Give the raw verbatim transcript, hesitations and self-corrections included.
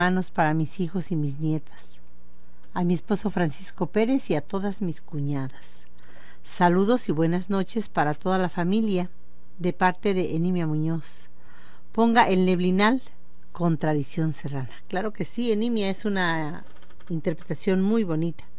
Manos para mis hijos y mis nietas, a mi esposo Francisco Pérez y a todas mis cuñadas. Saludos y buenas noches para toda la familia, de parte de Enimia Muñoz. Ponga el Neblinal con Tradición Serrana. Claro que sí, Enimia, es una interpretación muy bonita.